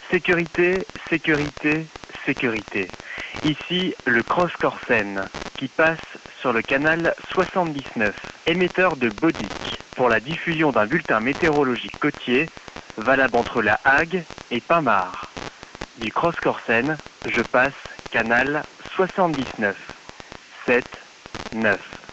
Sécurité, sécurité, sécurité. Ici, le Cross Corsen, qui passe sur le canal 79, émetteur de Bodic, pour la diffusion d'un bulletin météorologique côtier, valable entre La Hague et Pinmar. Du Cross Corsen, je passe canal 79, 7, 9.